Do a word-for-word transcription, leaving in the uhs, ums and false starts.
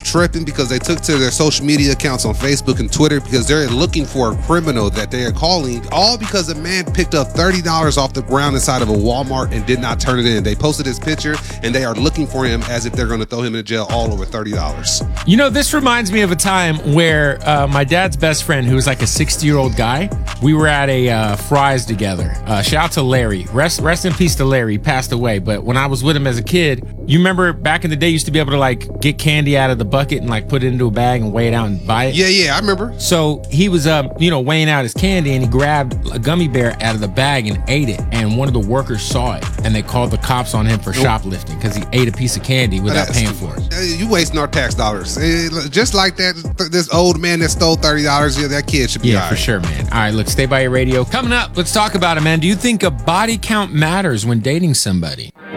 tripping because they took to their social media accounts on Facebook and Twitter because they're looking for a criminal that they are calling, all because a man picked up thirty dollars off the ground inside of a Walmart and did not turn it in. They posted his picture and they are looking for him as if they're going to throw him in jail all over thirty dollars. You know, this reminds me of a time where uh, my dad's best friend, who was like a sixty-year-old guy, we were at a uh, Fry's together. Uh, shout out to Larry. Rest, rest in peace to Larry. He passed away. But when I was with him as a kid, you remember back in the day, you used to be able to like get candy out of the bucket and like put it into a bag and weigh it out and buy it. Yeah, yeah, I remember. So he was, um, you know, weighing out his candy and he grabbed a gummy bear out of the bag and ate it. And one of the workers saw it and they called the cops on him for nope. shoplifting because he ate a piece of candy without That's paying for it. You wasting our tax dollars. Just like that, this old man that stole thirty dollars, yeah, that kid should be Yeah, all right. for sure, man. All right, look, stay by your radio. Coming up, let's talk about it, man. Do you think a body count matters when dating somebody?